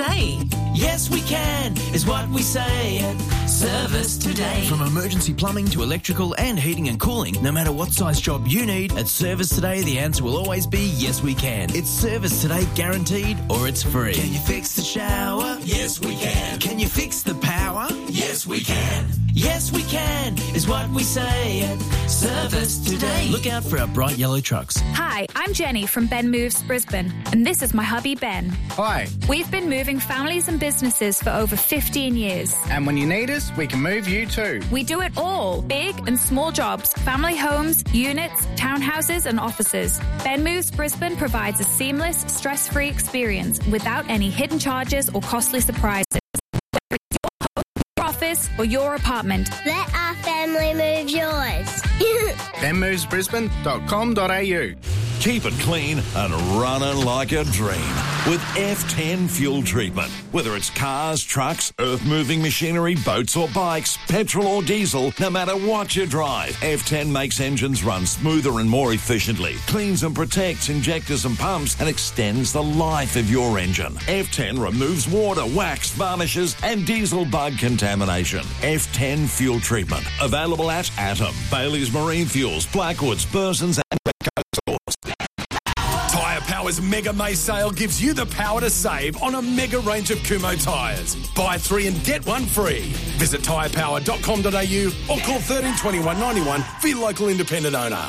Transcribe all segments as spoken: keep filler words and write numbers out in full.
Today. Yes, we can, is what we say at Service Today. From emergency plumbing to electrical and heating and cooling, no matter what size job you need, at Service Today, the answer will always be yes, we can. It's Service Today guaranteed or it's free. Can you fix the shower? Yes, we can. Can you fix the power? Yes, we can. Yes, we can, is what we say at Service Today. Look out for our bright yellow trucks. Hi, I'm Jenny from Ben Moves Brisbane, and this is my hubby Ben. Hi. We've been moving families and businesses for over fifteen years. And when you need us, we can move you too. We do it all, big and small jobs, family homes, units, townhouses and offices. Ben Moves Brisbane provides a seamless, stress-free experience without any hidden charges or costly surprises. Whether it's your home, your office or your apartment. Let our family move yours. ben moves brisbane dot com dot a u. Keep it clean and running like a dream with F ten fuel treatment. Whether it's cars, trucks, earth-moving machinery, boats or bikes, petrol or diesel, no matter what you drive, F ten makes engines run smoother and more efficiently, cleans and protects injectors and pumps, and extends the life of your engine. F ten removes water, wax, varnishes, and diesel bug contamination. F ten fuel treatment. Available at Atom, Bailey's Marine Fuels, Blackwoods, Burson's, and Petco stores. Tyre Power's Mega May sale gives you the power to save on a mega range of Kumho tyres. Buy three and get one free. Visit tyre power dot com dot a u or call thirteen twenty-one ninety-one for your local independent owner.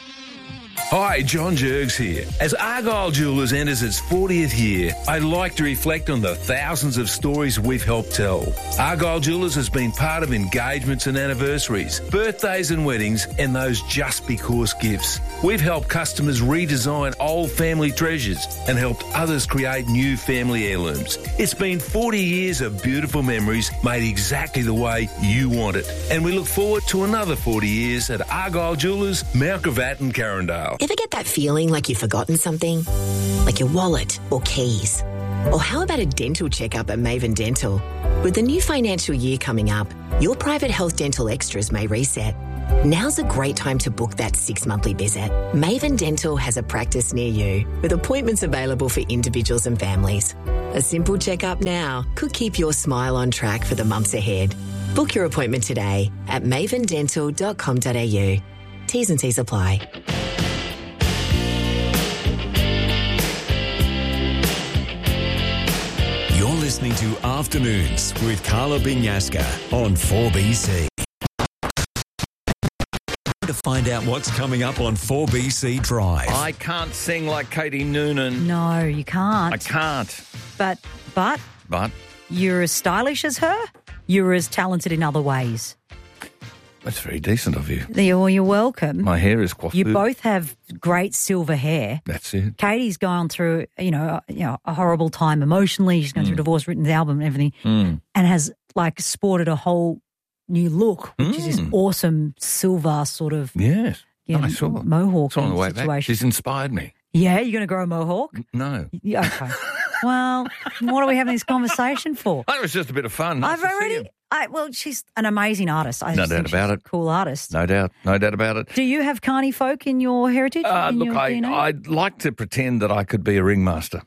Hi, John Jergs here. As Argyle Jewellers enters its fortieth year, I'd like to reflect on the thousands of stories we've helped tell. Argyle Jewellers has been part of engagements and anniversaries, birthdays and weddings, and those just because gifts. We've helped customers redesign old family treasures and helped others create new family heirlooms. It's been forty years of beautiful memories made exactly the way you want it. And we look forward to another forty years at Argyle Jewellers, Mount Gravatt and Carindale. Ever get that feeling like you've forgotten something? Like your wallet or keys? Or how about a dental checkup at Maven Dental? With the new financial year coming up, your private health dental extras may reset. Now's a great time to book that six-monthly visit. Maven Dental has a practice near you with appointments available for individuals and families. A simple checkup now could keep your smile on track for the months ahead. Book your appointment today at maven dental dot com dot a u. T's and C's apply. You're listening to Afternoons with Carla Binyaska on four B C. To find out what's coming up on four B C Drive. I can't sing like Katie Noonan. No, you can't. I can't. But, but, But you're as stylish as her. You're as talented in other ways. that's very decent of you. You're, you're welcome. My hair is coiffed. You both have great silver hair. That's it. Katie's gone through, you know, a, you know, a horrible time emotionally. She's going Mm. through divorce, written the album and everything, Mm. and has like sported a whole new look, which is this Mm. awesome silver sort of Yes. you know, I saw. mohawk It's on the way back. situation. She's inspired me. Yeah, you're going to grow a mohawk? No. Yeah, okay. Well, what are we having this conversation for? It was just a bit of fun. Nice I've to see already. you. I, well, she's an amazing artist. I No just doubt think she's about a it. Cool artist. No doubt. No doubt about it. Do you have Carney folk in your heritage? Uh, in look, your I, D N A? I'd like to pretend that I could be a ringmaster.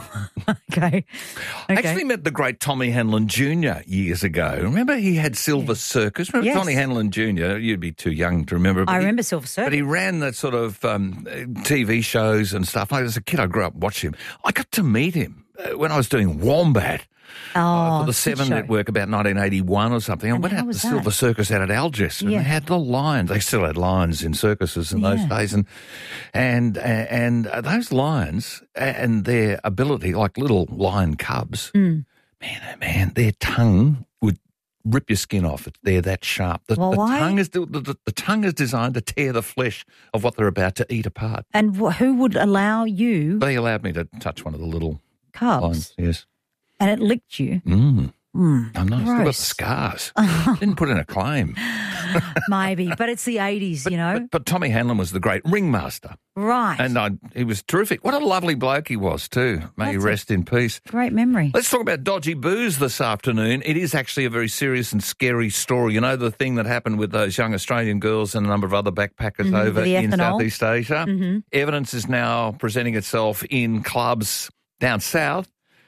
okay. I actually met the great Tommy Hanlon Junior years ago. Remember he had Silver Circus? Remember Yes. Tommy Hanlon Junior? You'd be too young to remember. but I he- remember Silver Circus. But he ran that sort of um, T V shows and stuff. As a kid, I grew up watching him. I got to meet him uh, when I was doing Wombat. Oh, uh, for the good Seven show. Network about nineteen eighty-one or something. I And went how out to was the that? Silver Circus out at Algeciras and Yeah. they had the lions. They still had lions in circuses in those Yeah. days. And and and uh, those lions and their ability, like little lion cubs, Mm. man, oh man, their tongue would rip your skin off. They're that sharp. The, Well, the why? tongue is the, the, the tongue is designed to tear the flesh of what they're about to eat apart. And wh- who would allow you They allowed me to touch one of the little cubs? lions. Yes. And it licked you? Mm. Mm. I'm not. Still got the Gross. scars. Didn't put in a claim. Maybe, but it's the eighties, you know? But Tommy Hanlon was the great ringmaster. Right. And I, he was terrific. What a lovely bloke he was too. May he That's a- rest in peace. Great memory. Let's talk about dodgy booze this afternoon. It is actually a very serious and scary story. You know, the thing that happened with those young Australian girls and a number of other backpackers Mhm, over with the in ethanol. Southeast Asia. Mhm. Evidence is now presenting itself in clubs down south.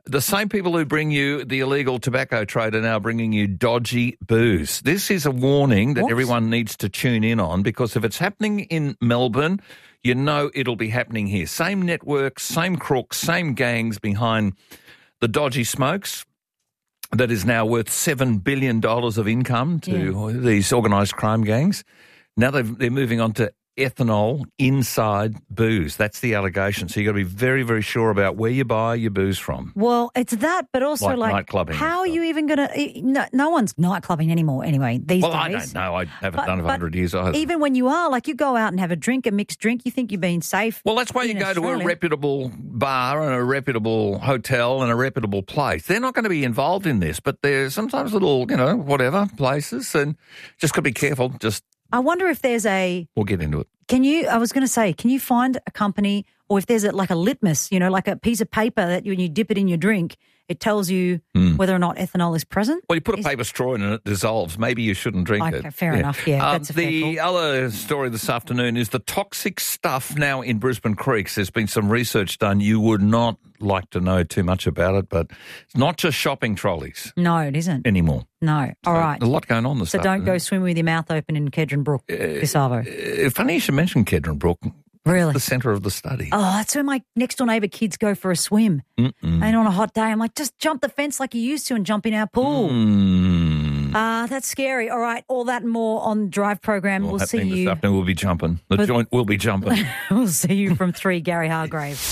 The same people who bring you the illegal tobacco trade are now bringing you dodgy booze. This is a warning that What? everyone needs to tune in on, because if it's happening in Melbourne, you know it'll be happening here. Same networks, same crooks, same gangs behind the dodgy smokes that is now worth seven billion dollars of income to yeah. these organised crime gangs. Now they've, they're moving on to ethanol inside booze. That's the allegation. So you've got to be very, very sure about where you buy your booze from. Well, it's that, but also Like like, nightclubbing how are you even going to... No, no one's nightclubbing anymore anyway these Well, days. I don't know. I haven't But- done it for but one hundred years either. Even when you are, like you go out and have a drink, a mixed drink, you think you're being safe. Well, that's why you in go to a Australia. reputable bar and a reputable hotel and a reputable place. They're not going to be involved in this, but there's sometimes little, you know, whatever places, and just got to be careful. Just I wonder if there's a... we'll get into it. Can you, I was going to say, can you find a company, or if there's a, like a litmus, you know, like a piece of paper that you, when you dip it in your drink, it tells you Mm. whether or not ethanol is present? Well, you put a paper straw in and it dissolves. Maybe you shouldn't drink it. Okay, fair enough. Yeah, Um, that's a fair the call. other story this afternoon is the toxic stuff now in Brisbane Creeks. There's been some research done. You would not like to know too much about it, but it's not just shopping trolleys No, it isn't. anymore. No. All So right. A lot going on this So don't go afternoon. swimming with your mouth open in Kedron Brook, Pisavo. Uh, funny you should mention Kedron Brook. Really? The centre of the study. Oh, that's where my next door neighbour kids go for a swim. Mm-mm. And on a hot day, I'm like, just jump the fence like you used to and jump in our pool. Mm. Ah, that's scary. All right, all that and more on Drive program. All We'll see happening this you. afternoon. We'll be jumping. The But- joint will be jumping. We'll see you from three, Gary Hargraves.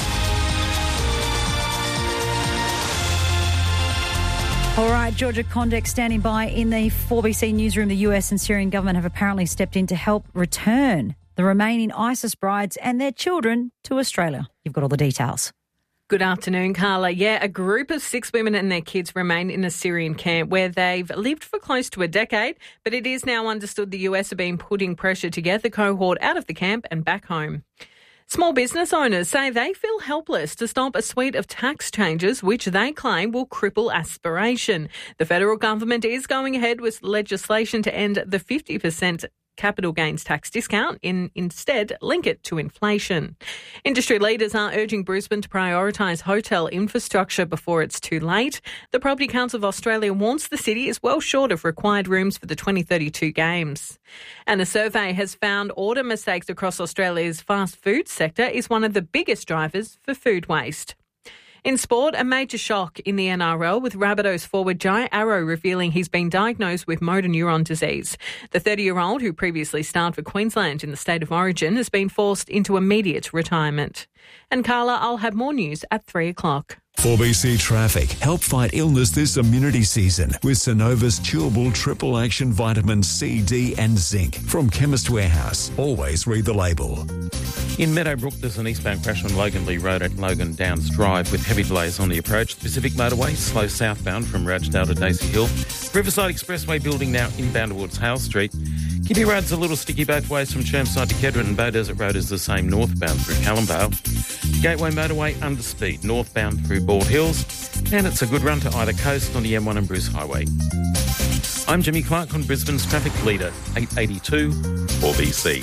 All right, Georgia Condek standing by in the four B C newsroom. The U S and Syrian government have apparently stepped in to help return the remaining ISIS brides and their children to Australia. You've got all the details. Good afternoon, Carla. Yeah, a group of six women and their kids remain in a Syrian camp where they've lived for close to a decade, but it is now understood the U S have been putting pressure to get the cohort out of the camp and back home. Small business owners say they feel helpless to stop a suite of tax changes which they claim will cripple aspiration. The federal government is going ahead with legislation to end the fifty percent capital gains tax discount and instead link it to inflation. Industry leaders are urging Brisbane to prioritise hotel infrastructure before it's too late. The Property Council of Australia warns the city is well short of required rooms for the twenty thirty-two games. And a survey has found order mistakes across Australia's fast food sector is one of the biggest drivers for food waste. In sport, a major shock in the N R L with Rabbitohs forward Jai Arrow revealing he's been diagnosed with motor neuron disease. The thirty-year-old, who previously starred for Queensland in the state of origin, has been forced into immediate retirement. And Carla, I'll have more news at three o'clock. four B C Traffic. Help fight illness this immunity season with Synova's chewable triple action vitamin C, D and zinc from Chemist Warehouse. Always read the label. In Meadowbrook, there's an eastbound crash on Logan Lee Road at Logan Downs Drive with heavy delays on the approach. The Pacific Motorway, slow southbound from Rochdale to Daisy Hill. Riverside Expressway building now inbound towards Hale Street. Kitty Road's a little sticky both ways from Chermside to Kedron, and Bow Desert Road is the same northbound through Callumvale. Gateway Motorway under speed northbound through Bald Hills, and it's a good run to either coast on the M one and Bruce Highway. I'm Jimmy Clark on Brisbane's traffic leader, eight eighty-two four B C.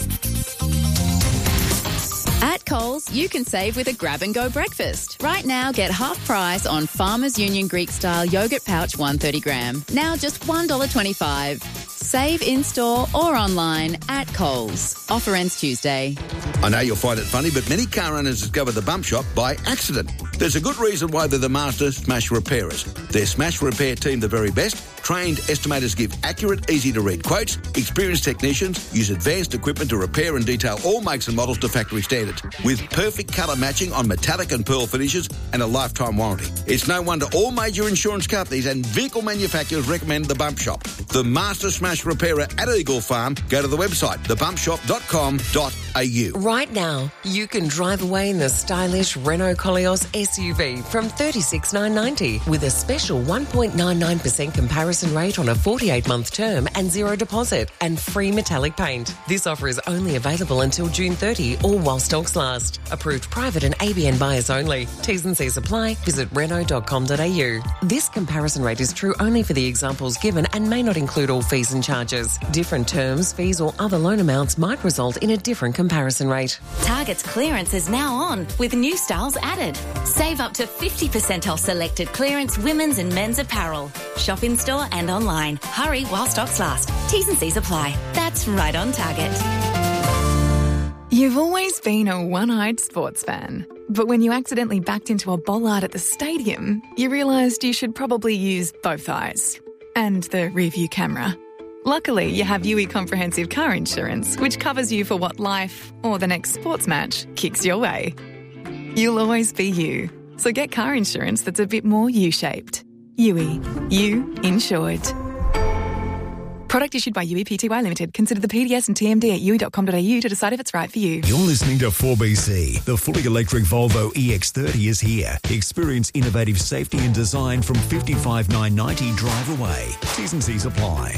At Coles, you can save with a grab-and-go breakfast. Right now, get half price on Farmers Union Greek-style yogurt pouch one hundred thirty gram. Now just one dollar twenty-five. Save in-store or online at Coles. Offer ends Tuesday. I know you'll find it funny, but many car owners discover the bump shop by accident. There's a good reason why they're the master smash repairers. Their smash repair team the very best. Trained estimators give accurate, easy-to-read quotes. Experienced technicians use advanced equipment to repair and detail all makes and models to factory standards, with perfect colour matching on metallic and pearl finishes and a lifetime warranty. It's no wonder all major insurance companies and vehicle manufacturers recommend the Bump Shop. The master smash repairer at Eagle Farm. Go to the website, the bump shop dot com dot a u. Right now, you can drive away in the stylish Renault Koleos S U V from thirty-six thousand nine hundred ninety with a special one point nine nine percent comparison rate on a forty-eight month term and zero deposit and free metallic paint. This offer is only available until June thirtieth or while stocks last. Approved private and A B N buyers only. T's and C's apply. Visit renault dot com dot a u. This comparison rate is true only for the examples given and may not include all fees and and charges. Different terms, fees or other loan amounts might result in a different comparison rate. Target's clearance is now on with new styles added. Save up to fifty percent off selected clearance women's and men's apparel. Shop in store and online. Hurry while stocks last. T's and C's apply. That's right on Target. You've always been a one-eyed sports fan. But when you accidentally backed into a bollard at the stadium, you realised you should probably use both eyes. And the rear-view camera. Luckily, you have U E Comprehensive Car Insurance, which covers you for what life, or the next sports match, kicks your way. You'll always be you. So get car insurance that's a bit more U-shaped. U E. You insured. Product issued by U E P T Y Limited. Consider the P D S and T M D at u e dot com dot a u to decide if it's right for you. You're listening to four B C. The fully electric Volvo E X thirty is here. Experience innovative safety and design from fifty-five thousand nine hundred ninety drive away. T's and C's apply.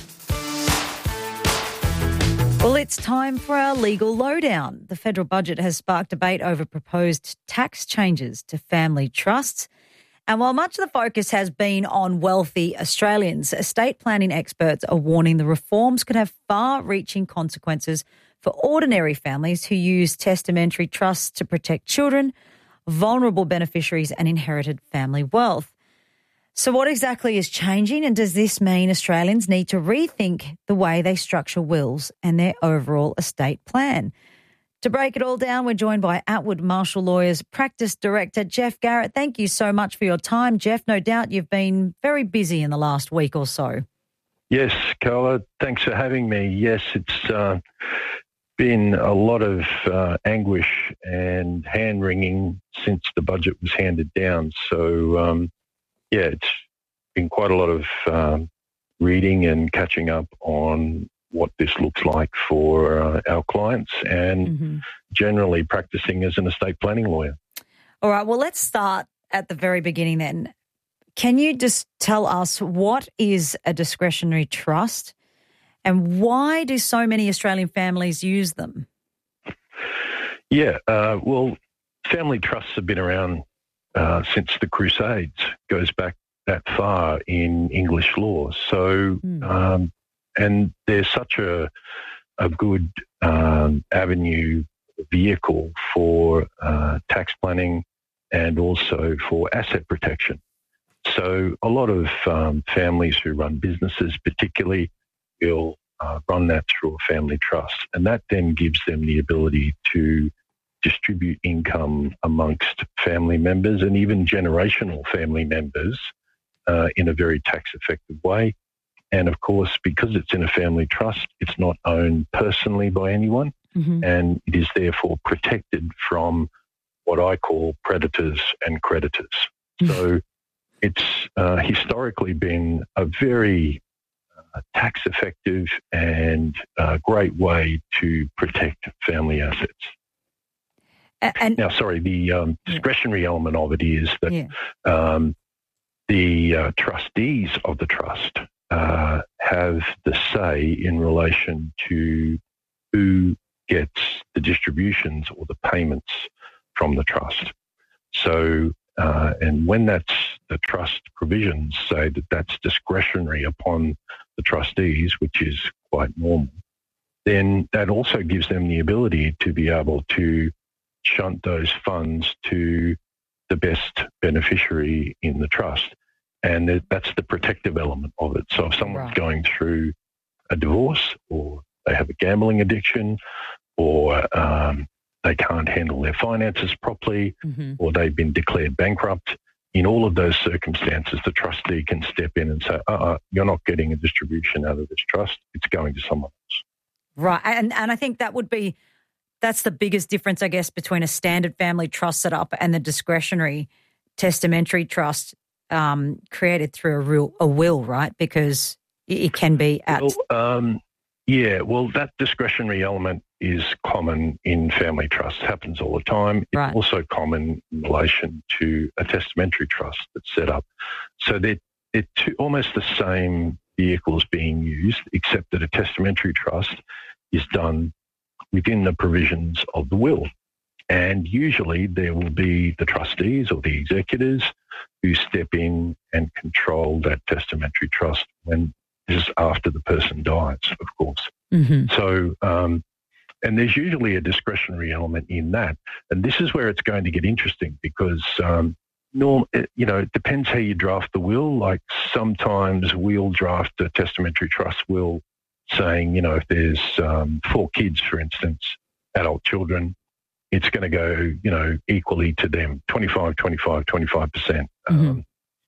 Well, it's time for our legal lowdown. The federal budget has sparked debate over proposed tax changes to family trusts. And while much of the focus has been on wealthy Australians, estate planning experts are warning the reforms could have far-reaching consequences for ordinary families who use testamentary trusts to protect children, vulnerable beneficiaries and inherited family wealth. So what exactly is changing, and does this mean Australians need to rethink the way they structure wills and their overall estate plan? To break it all down, we're joined by Atwood Marshall Lawyers Practice Director Jeff Garrett. Thank you so much for your time, Jeff. No doubt you've been very busy in the last week or so. Yes, Carla, thanks for having me. Yes, it's uh, been a lot of uh, anguish and hand-wringing since the budget was handed down. So, um, yeah, it's been quite a lot of um, reading and catching up on what this looks like for uh, our clients and mm-hmm. generally practicing as an estate planning lawyer. All right, well, let's start at the very beginning then. Can you just tell us what is a discretionary trust and why do so many Australian families use them? Yeah, uh, well, family trusts have been around uh, since the Crusades, goes back that far in English law. So, mm. um, and there's such a, a good um, avenue, vehicle for uh, tax planning and also for asset protection. So a lot of um, families who run businesses particularly will uh, run that through a family trust, and that then gives them the ability to distribute income amongst family members and even generational family members uh, in a very tax-effective way. And, of course, because it's in a family trust, it's not owned personally by anyone, mm-hmm. and it is therefore protected from what I call predators and creditors. Mm-hmm. So it's uh, historically been a very uh, tax-effective and uh, great way to protect family assets. And, now, sorry, the um, discretionary yeah. element of it is that yeah. um, the uh, trustees of the trust uh, have the say in relation to who gets the distributions or the payments from the trust. So, uh, and when that's the trust provisions say that that's discretionary upon the trustees, which is quite normal, then that also gives them the ability to be able to shunt those funds to the best beneficiary in the trust. And that's the protective element of it. So if someone's right. going through a divorce, or they have a gambling addiction, or um, they can't handle their finances properly, mm-hmm. or they've been declared bankrupt, in all of those circumstances, the trustee can step in and say, uh-uh, you're not getting a distribution out of this trust. It's going to someone else. Right. And, and I think that would be, that's the biggest difference, I guess, between a standard family trust setup and the discretionary testamentary trust um, created through a, real, a will, right? Because it can be at... Well, um, yeah, well, that discretionary element is common in family trusts, happens all the time. It's right. also common in relation to a testamentary trust that's set up. So they're, they're two, almost the same vehicles being used, except that a testamentary trust is done within the provisions of the will. And usually there will be the trustees or the executors who step in and control that testamentary trust when This is after the person dies, of course. Mm-hmm. So, um, and there's usually a discretionary element in that. And this is where it's going to get interesting because, um, norm, you know, it depends how you draft the will. Like sometimes we'll draft a testamentary trust will saying, you know, if there's um, four kids, for instance, adult children, it's going to go, you know, equally to them, twenty-five, twenty-five, twenty-five percent. Mm-hmm. Um,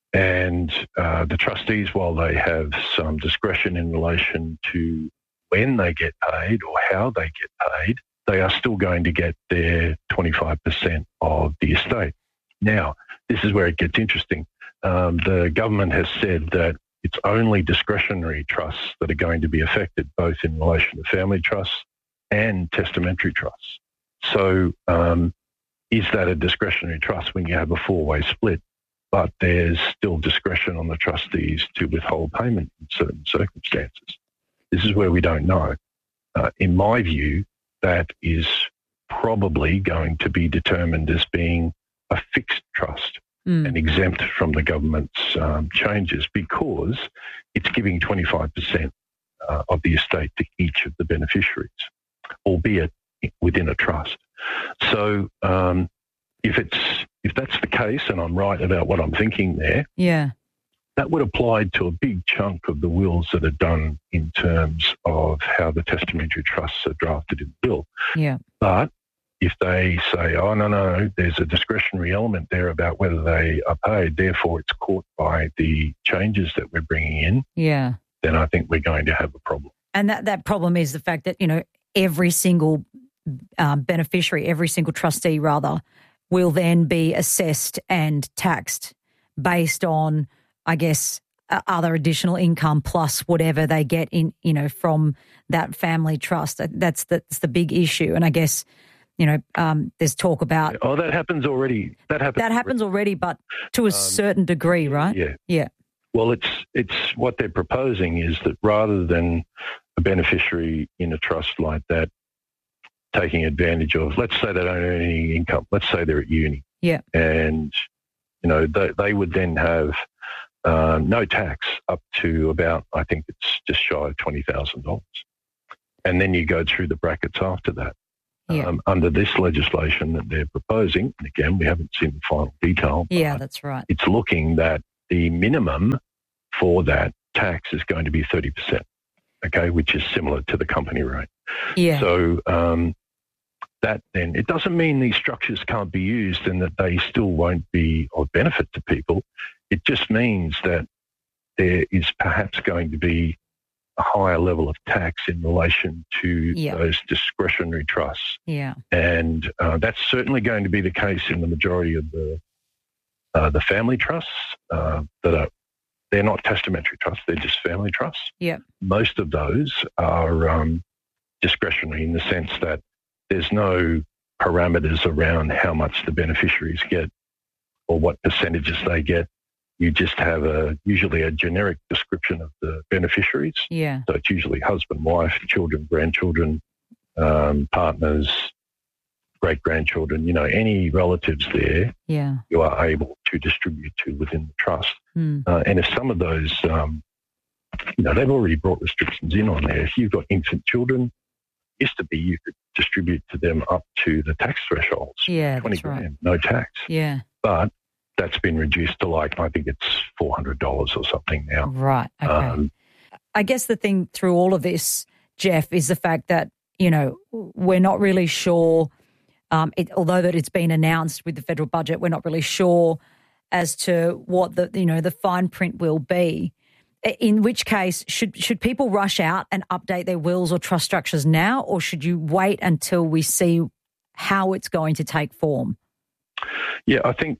and uh, the trustees, while they have some discretion in relation to when they get paid or how they get paid, they are still going to get their twenty-five percent of the estate. Now, this is where it gets interesting. Um, the government has said that it's only discretionary trusts that are going to be affected, both in relation to family trusts and testamentary trusts. So um, is that a discretionary trust when you have a four-way split, but there's still discretion on the trustees to withhold payment in certain circumstances? This is where we don't know. Uh, in my view, that is probably going to be determined as being a fixed trust mm. and exempt from the government's um, changes because it's giving twenty-five percent uh, of the estate to each of the beneficiaries, albeit within a trust. So um, if it's if that's the case, and I'm right about what I'm thinking there, yeah, that would apply to a big chunk of the wills that are done in terms of how the testamentary trusts are drafted in the will. Yeah. But if they say, oh, no, no, there's a discretionary element there about whether they are paid, therefore it's caught by the changes that we're bringing in, yeah, then I think we're going to have a problem. And that, that problem is the fact that, you know, every single um, beneficiary, every single trustee, rather, will then be assessed and taxed based on, I guess, uh, other additional income plus whatever they get in, you know, from that family trust. That's the, that's the big issue. And I guess, you know, um, there's talk about... Oh, that happens already. That happens. That happens already, but to a um, certain degree, right? Yeah. Yeah. Well, it's it's what they're proposing is that rather than a beneficiary in a trust like that taking advantage of, let's say they don't earn any income, let's say they're at uni. Yeah. And, you know, they, they would then have uh, no tax up to about, I think it's just shy of twenty thousand dollars. And then you go through the brackets after that. Yeah. Um, under this legislation that they're proposing, and again, we haven't seen the final detail. Yeah, that's right. It's looking that the minimum for that tax is going to be thirty percent, okay, which is similar to the company rate. Yeah. So um, that then, it doesn't mean these structures can't be used and that they still won't be of benefit to people. It just means that there is perhaps going to be a higher level of tax in relation to yeah. those discretionary trusts. Yeah. And uh, that's certainly going to be the case in the majority of the uh, the family trusts uh, that are, they're not testamentary trusts, they're just family trusts. Yeah. Most of those are um, discretionary in the sense that there's no parameters around how much the beneficiaries get or what percentages they get. You just have a usually a generic description of the beneficiaries. Yeah. So it's usually husband, wife, children, grandchildren, um, partners, great-grandchildren, you know, any relatives there, yeah, you are able to distribute to within the trust. Mm. Uh, and if some of those, um, you know, they've already brought restrictions in on there. If you've got infant children, it used to be you could distribute to them up to the tax thresholds. Yeah, twenty that's grand, right. no tax. Yeah. But that's been reduced to like, I think it's four hundred dollars or something now. Right, okay. Um, I guess the thing through all of this, Jeff, is the fact that, you know, we're not really sure, um, it, although that it's been announced with the federal budget, we're not really sure as to what the, you know, the fine print will be. In which case, should should people rush out and update their wills or trust structures now, or should you wait until we see how it's going to take form? Yeah, I think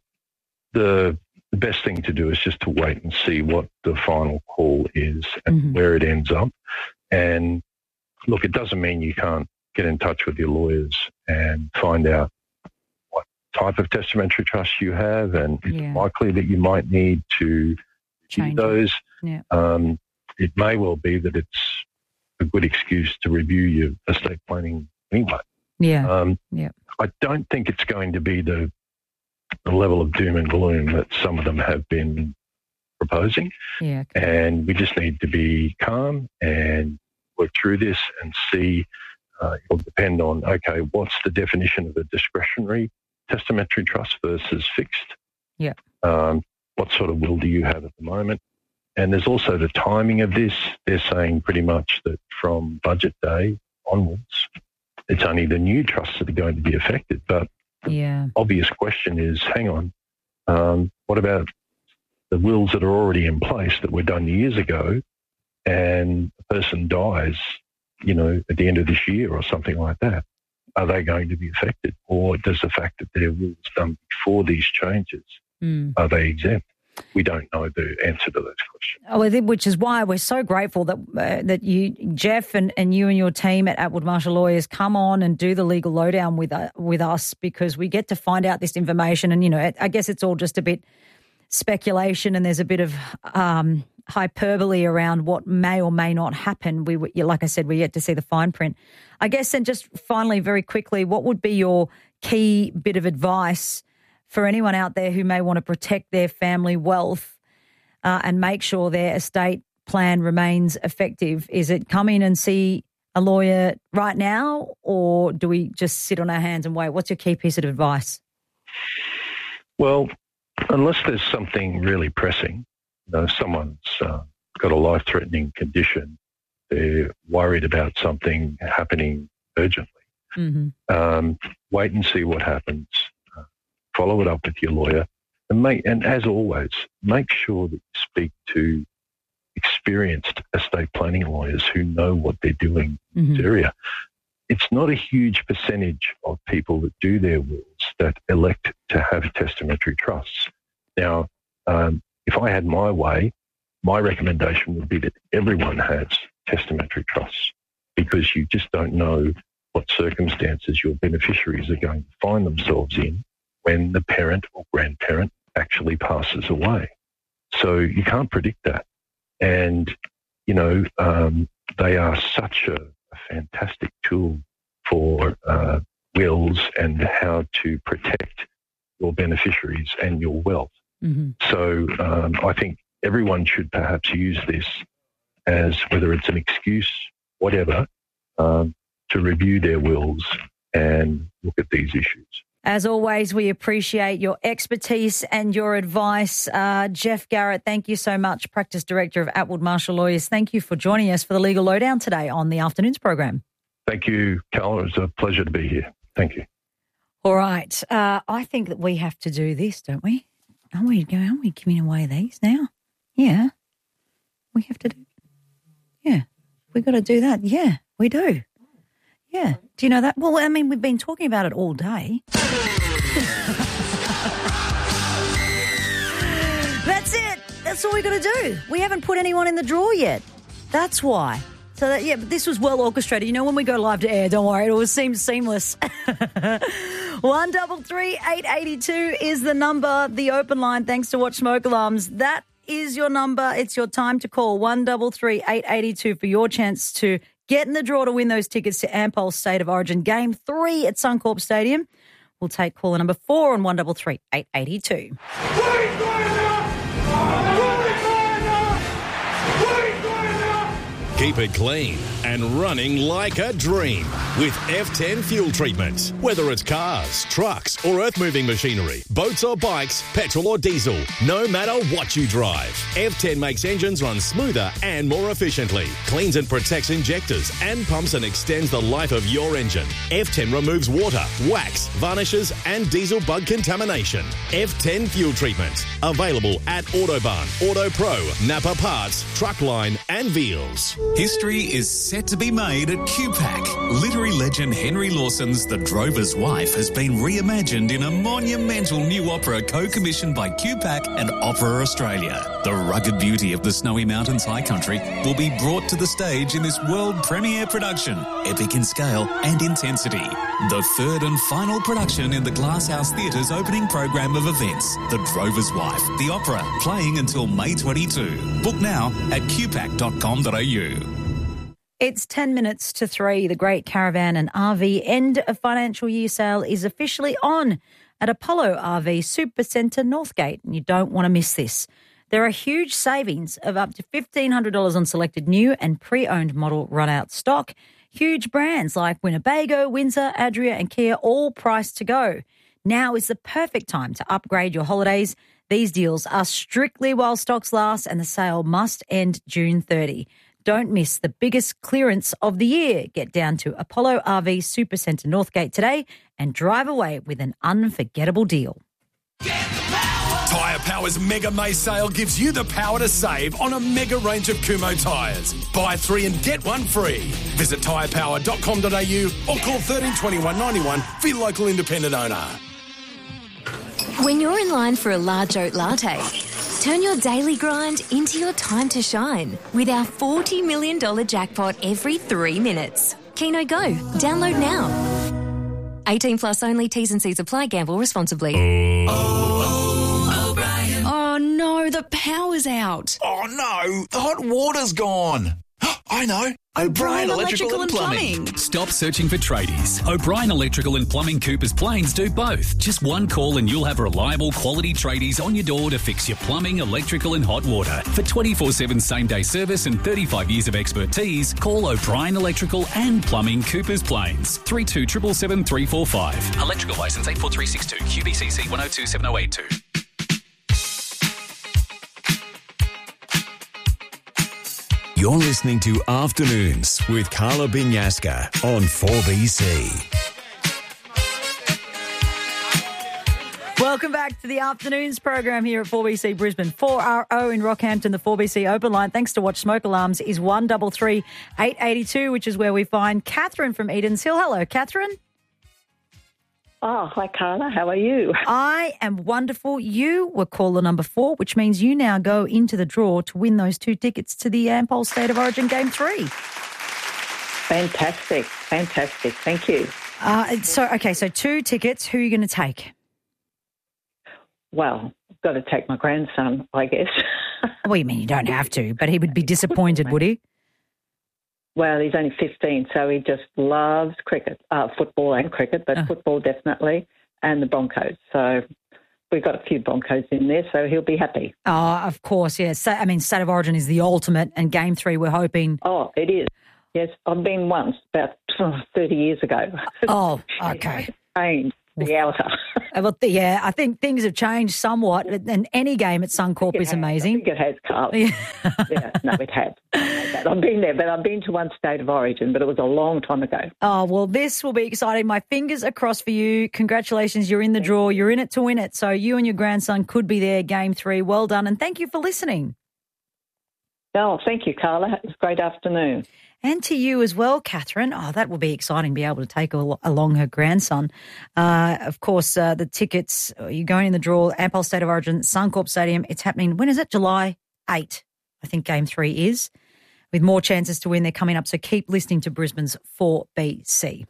the the best thing to do is just to wait and see what the final call is and mm-hmm. where it ends up. And look, it doesn't mean you can't get in touch with your lawyers and find out what type of testamentary trust you have, and it's Yeah. likely that you might need to Change do those. Yeah. Um, it may well be that it's a good excuse to review your estate planning anyway. Yeah. Um, yeah. I don't think it's going to be the, the level of doom and gloom that some of them have been proposing. Yeah. And we just need to be calm and work through this and see. Uh, it'll depend on, okay, what's the definition of a discretionary testamentary trust versus fixed? Yeah. Um, what sort of will do you have at the moment? And there's also the timing of this. They're saying pretty much that from budget day onwards, it's only the new trusts that are going to be affected. But yeah. the obvious question is, hang on, um, what about the wills that are already in place that were done years ago and a person dies, you know, at the end of this year or something like that? Are they going to be affected? Or does the fact that their wills done before these changes, Mm. are they exempt? We don't know the answer to those questions. Oh, I think- which is why we're so grateful that uh, that you, Jeff, and, and you and your team at Atwood Marshall Lawyers come on and do the legal lowdown with uh, with us, because we get to find out this information. And, you know, I guess it's all just a bit speculation and there's a bit of um, hyperbole around what may or may not happen. We, like I said, we yet to see the fine print. I guess, and just finally, very quickly, what would be your key bit of advice for anyone out there who may want to protect their family wealth uh, and make sure their estate plan remains effective? Is it come in and see a lawyer right now, or do we just sit on our hands and wait? What's your key piece of advice? Well, unless there's something really pressing, you know, someone's uh, got a life-threatening condition, they're worried about something happening urgently, Mm-hmm. um, wait and see what happens. Follow it up with your lawyer, and make, and as always, make sure that you speak to experienced estate planning lawyers who know what they're doing in this Mhm. area. It's not a huge percentage of people that do their wills that elect to have testamentary trusts. Now, um, if I had my way, my recommendation would be that everyone has testamentary trusts, because you just don't know what circumstances your beneficiaries are going to find themselves in when the parent or grandparent actually passes away. So you can't predict that. And, you know, um, they are such a, a fantastic tool for uh, wills and how to protect your beneficiaries and your wealth. Mm-hmm. So um, I think everyone should perhaps use this as, whether it's an excuse, whatever, um, to review their wills and look at these issues. As always, we appreciate your expertise and your advice. Uh, Jeff Garrett, thank you so much, Practice Director of Atwood Marshall Lawyers. Thank you for joining us for the Legal Lowdown today on the afternoon's program. Thank you, Carla. It was a pleasure to be here. Thank you. All right. Uh, I think that we have to do this, don't we? Aren't we, aren't we giving away these now? Yeah. We have to do Yeah. We got to do that. Yeah, we do. Yeah. Do you know that? Well, I mean, we've been talking about it all day. That's it. That's all we got to do. We haven't put anyone in the draw yet. That's why. So, that, yeah, but this was well orchestrated. You know, when we go live to air, don't worry, it all seems seamless. One double three eight eighty two is the number, the open line. Thanks to Watch Smoke Alarms. That is your number. It's your time to call. One double three eight eighty two for your chance to get in the draw to win those tickets to Ampol State of Origin Game three at Suncorp Stadium. We'll take caller number four on one double three eight eighty two. Keep it clean and running like a dream with F ten fuel treatment. Whether it's cars, trucks or earth-moving machinery, boats or bikes, petrol or diesel, no matter what you drive, F ten makes engines run smoother and more efficiently, cleans and protects injectors and pumps and extends the life of your engine. F ten removes water, wax, varnishes and diesel bug contamination. F ten fuel treatment. Available at Autobahn, Auto Pro, Napa Parts, Truckline and Veals. History is set to be made at Q PAC. Literary legend Henry Lawson's The Drover's Wife has been reimagined in a monumental new opera co-commissioned by Q PAC and Opera Australia. The rugged beauty of the Snowy Mountains High Country will be brought to the stage in this world premiere production, epic in scale and intensity. The third and final production in the Glasshouse Theatre's opening program of events, The Drover's Wife, the opera, playing until May twenty-second. Book now at q pac dot com dot a u. It's ten minutes to three. The Great Caravan and R V end of financial year sale is officially on at Apollo R V Supercentre Northgate, and you don't want to miss this. There are huge savings of up to fifteen hundred dollars on selected new and pre-owned model run-out stock. Huge brands like Winnebago, Windsor, Adria and Kia all priced to go. Now is the perfect time to upgrade your holidays. These deals are strictly while stocks last and the sale must end June thirtieth. Don't miss the biggest clearance of the year. Get down to Apollo R V Supercentre Northgate today and drive away with an unforgettable deal. Tyre Power's Mega May sale gives you the power to save on a mega range of Kumho tyres. Buy three and get one free. Visit tyre power dot com dot a u or call thirteen twenty-one ninety-one for your local independent owner. When you're in line for a large oat latte, turn your daily grind into your time to shine with our forty million dollars jackpot every three minutes. Keno Go. Download now. eighteen plus only. T's and C's apply. Gamble responsibly. Oh no, the power's out. Oh no, the hot water's gone. I know. O'Brien Electrical, and Plumbing. Stop searching for tradies. O'Brien Electrical and Plumbing Coopers Plains do both. Just one call and you'll have reliable quality tradies on your door to fix your plumbing, electrical and hot water. For twenty-four seven same-day service and thirty-five years of expertise, call O'Brien Electrical and Plumbing Coopers Plains. three two seven seven three four five. Electrical licence eight four three six two. Q B C C one oh two seven oh eight two. You're listening to Afternoons with Carla Binyaska on four B C. Welcome back to the Afternoons program here at four B C Brisbane. four R O in Rockhampton, the four B C open line, thanks to Watch Smoke Alarms, is one three three eight eight two, which is where we find Catherine from Edens Hill. Hello, Catherine. Oh, hi, Carla. How are you? I am wonderful. You were caller number four, which means you now go into the draw to win those two tickets to the Ampol State of Origin Game three. Fantastic. Fantastic. Thank you. Uh, so, okay, so two tickets. Who are you going to take? Well, I've got to take my grandson, I guess. Well, you mean you don't have to, but he would be disappointed, would he? Well, he's only fifteen, so he just loves cricket, uh, football and cricket, but oh. football definitely, and the Broncos. So we've got a few Broncos in there, so he'll be happy. Oh, of course, yes. Yeah. I mean, State of Origin is the ultimate, and Game three we're hoping... Oh, it is. Yes, I've been once, about thirty years ago. Oh, okay. Changed the outer. Well, yeah, I think things have changed somewhat, and any game at Suncorp is has. amazing. I think it has, Carl. Yeah. yeah, no, it has. I've been there, but I've been to one State of Origin, but it was a long time ago. Oh, well, this will be exciting. My fingers are crossed for you. Congratulations, you're in the draw. You're in it to win it. So you and your grandson could be there, Game three. Well done, and thank you for listening. Oh, thank you, Carla. It was a great afternoon. And to you as well, Catherine. Oh, that will be exciting, be able to take al- along her grandson. Uh, of course, uh, the tickets, you're going in the draw, Ampol State of Origin, Suncorp Stadium. It's happening, when is it? July eighth, I think Game three is, with more chances to win. They're coming up, so keep listening to Brisbane's four B C.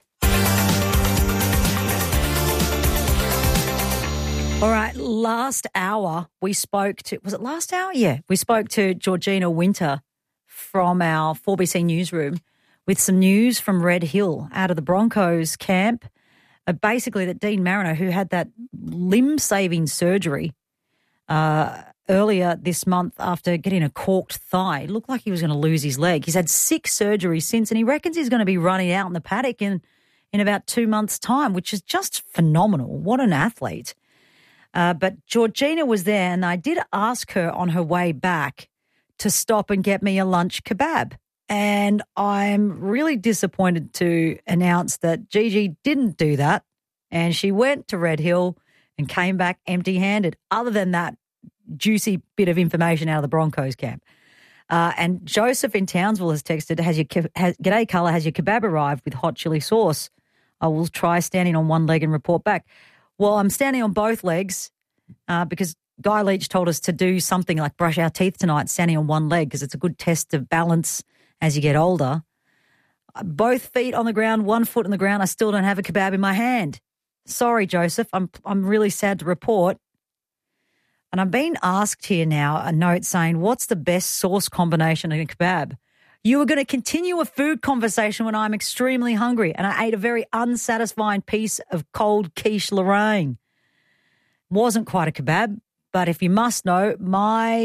All right, last hour we spoke to, was it last hour? Yeah, we spoke to Georgina Winter from our four B C newsroom with some news from Red Hill out of the Broncos camp. Uh, basically that Dean Mariner, who had that limb-saving surgery uh, earlier this month after getting a corked thigh, it looked like he was going to lose his leg. He's had six surgeries since, and he reckons he's going to be running out in the paddock in, in about two months' time, which is just phenomenal. What an athlete. Uh, but Georgina was there, and I did ask her on her way back to stop and get me a lunch kebab. And I'm really disappointed to announce that Gigi didn't do that, and she went to Red Hill and came back empty-handed, other than that juicy bit of information out of the Broncos camp. Uh, and Joseph in Townsville has texted, has your has, G'day, Carla, has your kebab arrived with hot chili sauce? I will try standing on one leg and report back. Well, I'm standing on both legs uh, because Guy Leach told us to do something like brush our teeth tonight, standing on one leg, because it's a good test of balance as you get older. Both feet on the ground, one foot on the ground. I still don't have a kebab in my hand. Sorry, Joseph. I'm I'm really sad to report. And I'm being asked here now a note saying, what's the best sauce combination in a kebab? You were going to continue a food conversation when I'm extremely hungry, and I ate a very unsatisfying piece of cold quiche Lorraine. Wasn't quite a kebab, but if you must know, my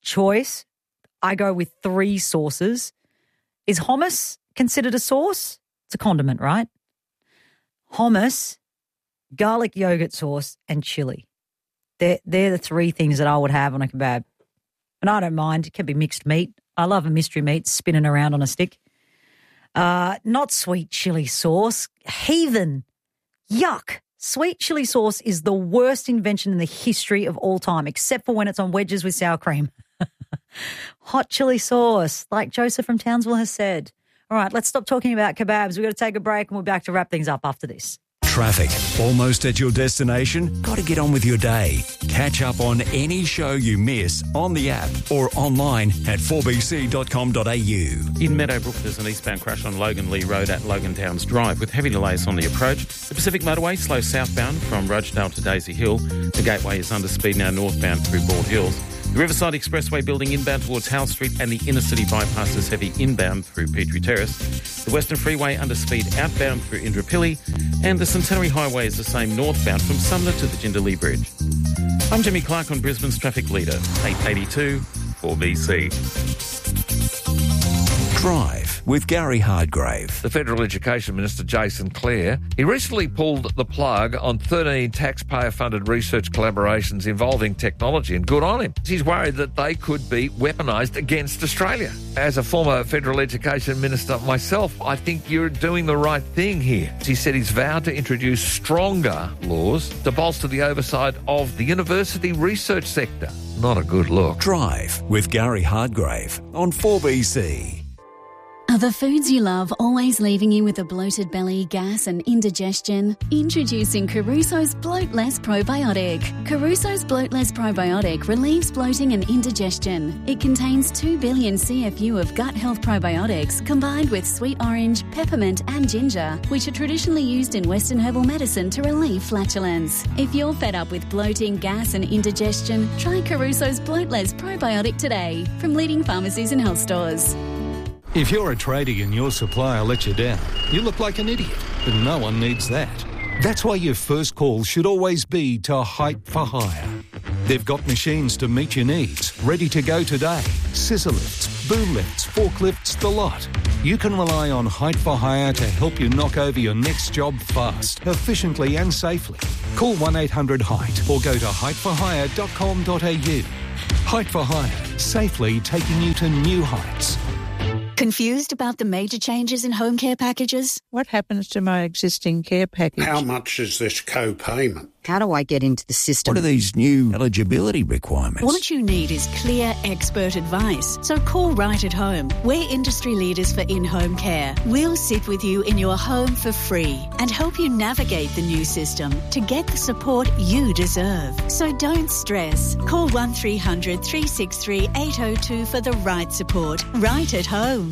choice. I go with three sauces. Is hummus considered a sauce? It's a condiment, right? Hummus, garlic yogurt sauce, and chili. They're, they're the three things that I would have on a kebab. And I don't mind. It can be mixed meat. I love a mystery meat spinning around on a stick. Uh, not sweet chili sauce. Heathen. Yuck. Sweet chili sauce is the worst invention in the history of all time, except for when it's on wedges with sour cream. Hot chili sauce, like Joseph from Townsville has said. All right, let's stop talking about kebabs. We've got to take a break and we'll be back to wrap things up after this. Traffic. Almost at your destination? Got to get on with your day. Catch up on any show you miss on the app or online at four b c dot com dot a u. In Meadowbrook, there's an eastbound crash on Logan Lee Road at Logan Downs Drive with heavy delays on the approach. The Pacific Motorway slow southbound from Rochedale to Daisy Hill. The Gateway is under speed now northbound through Bald Hills. The Riverside Expressway building inbound towards Howe Street and the Inner City Bypass is heavy inbound through Petrie Terrace. The Western Freeway under speed outbound through Indooroopilly, and the Centenary Highway is the same northbound from Sumner to the Jindalee Bridge. I'm Jimmy Clark on Brisbane's Traffic Leader, eight eighty-two four B C. Drive with Gary Hardgrave. The Federal Education Minister, Jason Clare, he recently pulled the plug on thirteen taxpayer-funded research collaborations involving technology, and good on him. He's worried that they could be weaponised against Australia. As a former Federal Education Minister myself, I think you're doing the right thing here. He said he's vowed to introduce stronger laws to bolster the oversight of the university research sector. Not a good look. Drive with Gary Hardgrave on four B C. Are the foods you love always leaving you with a bloated belly, gas and indigestion? Introducing Caruso's Bloatless Probiotic. Caruso's Bloatless Probiotic relieves bloating and indigestion. It contains two billion C F U of gut health probiotics combined with sweet orange, peppermint and ginger, which are traditionally used in Western herbal medicine to relieve flatulence. If you're fed up with bloating, gas and indigestion, try Caruso's Bloatless Probiotic today from leading pharmacies and health stores. If you're a tradie and your supplier lets you down, you look like an idiot, but no one needs that. That's why your first call should always be to Height for Hire. They've got machines to meet your needs, ready to go today. Scissor lifts, boom lifts, forklifts, the lot. You can rely on Height for Hire to help you knock over your next job fast, efficiently and safely. Call one eight hundred height or go to height for hire dot com dot a u. Height for Hire, safely taking you to new heights. Confused about the major changes in home care packages? What happens to my existing care package? How much is this co-payment? How do I get into the system? What are these new eligibility requirements? What you need is clear, expert advice. So call Right at Home. We're industry leaders for in-home care. We'll sit with you in your home for free and help you navigate the new system to get the support you deserve. So don't stress. Call one three hundred three six three eight oh two for the right support. Right at Home.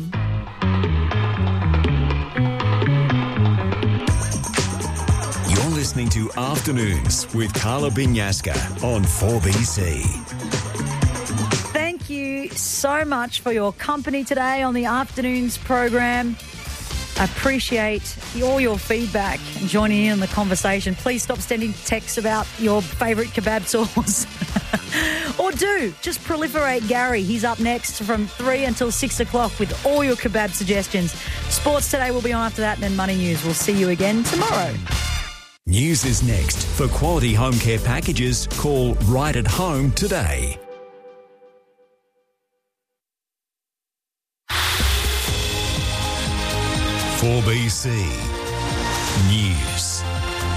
Listening to Afternoons with Carla Binyaska on four B C. Thank you so much for your company today on the Afternoons program. I appreciate all your feedback and joining in on the conversation. Please stop sending texts about your favourite kebab sauce. Or do. Just proliferate Gary. He's up next from three until six o'clock with all your kebab suggestions. Sports Today will be on after that, and then Money News. We'll see you again tomorrow. News is next. For quality home care packages, call Right at Home today. four B C News.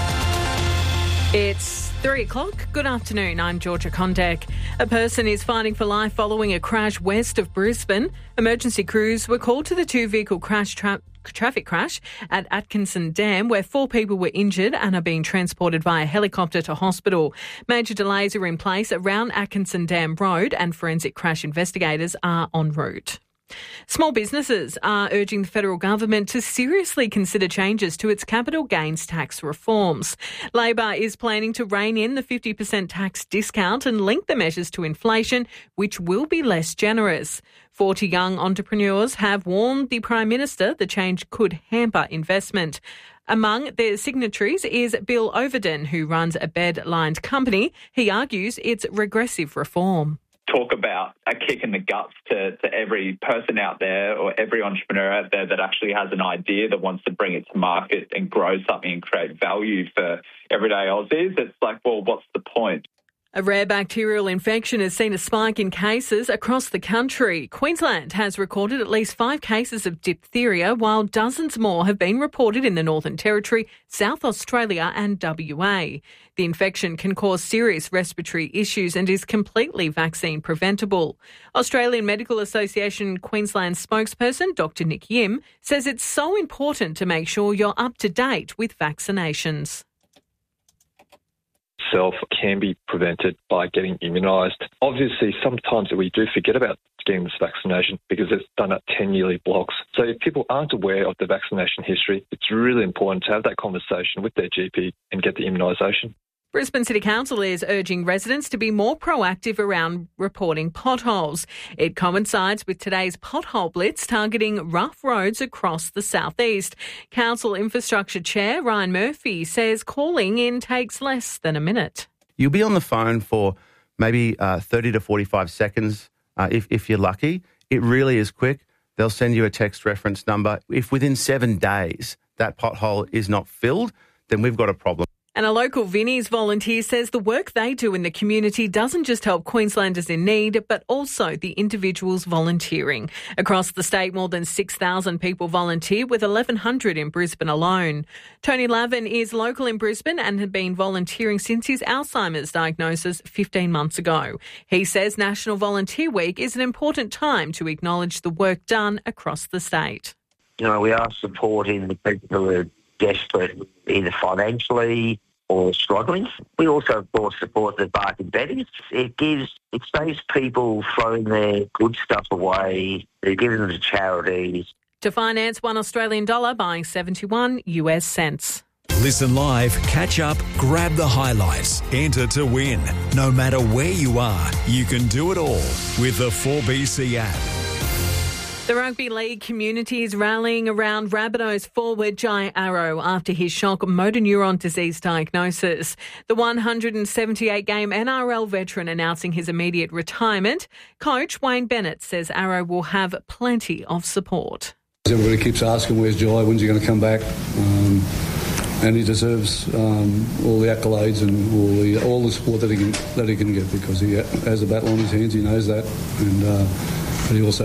It's three o'clock. Good afternoon. I'm Georgia Condek. A person is fighting for life following a crash west of Brisbane. Emergency crews were called to the two-vehicle crash tra- traffic crash at Atkinson Dam, where four people were injured and are being transported via helicopter to hospital. Major delays are in place around Atkinson Dam Road, and forensic crash investigators are en route. Small businesses are urging the federal government to seriously consider changes to its capital gains tax reforms. Labor is planning to rein in the fifty percent tax discount and link the measures to inflation, which will be less generous. forty young entrepreneurs have warned the Prime Minister the change could hamper investment. Among their signatories is Bill Overden, who runs a bed-lined company. He argues it's regressive reform. Talk about a kick in the guts to, to every person out there or every entrepreneur out there that actually has an idea that wants to bring it to market and grow something and create value for everyday Aussies. It's like, well, what's the point? A rare bacterial infection has seen a spike in cases across the country. Queensland has recorded at least five cases of diphtheria, while dozens more have been reported in the Northern Territory, South Australia and W A. The infection can cause serious respiratory issues and is completely vaccine preventable. Australian Medical Association Queensland spokesperson Doctor Nick Yim says it's so important to make sure you're up to date with vaccinations. Self can be prevented by getting immunised. Obviously, sometimes we do forget about getting this vaccination because it's done at ten-yearly blocks. So if people aren't aware of the vaccination history, it's really important to have that conversation with their G P and get the immunisation. Brisbane City Council is urging residents to be more proactive around reporting potholes. It coincides with today's pothole blitz targeting rough roads across the southeast. Council Infrastructure Chair Ryan Murphy says calling in takes less than a minute. You'll be on the phone for maybe uh, thirty to forty-five seconds uh, if, if you're lucky. It really is quick. They'll send you a text reference number. If within seven days that pothole is not filled, then we've got a problem. And a local Vinnie's volunteer says the work they do in the community doesn't just help Queenslanders in need, but also the individuals volunteering. Across the state, more than six thousand people volunteer, with eleven hundred in Brisbane alone. Tony Lavin is local in Brisbane and had been volunteering since his Alzheimer's diagnosis fifteen months ago. He says National Volunteer Week is an important time to acknowledge the work done across the state. You know, we are supporting the people who are desperate, either financially or struggling. We also, of course, support the Barking Betties. It gives, it saves people throwing their good stuff away. They're giving them to charities. To finance one Australian dollar, buying seventy-one U S cents. Listen live, catch up, grab the highlights, enter to win. No matter where you are, you can do it all with the four B C app. The rugby league community is rallying around Rabbitohs forward Jai Arrow after his shock motor neuron disease diagnosis. The one hundred seventy-eight game N R L veteran announcing his immediate retirement. Coach Wayne Bennett says Arrow will have plenty of support. Everybody keeps asking, where's Jai, when's he going to come back? Um, and he deserves um, all the accolades and all the all the support that he can that he can get, because he has a battle on his hands. He knows that, and uh, but he also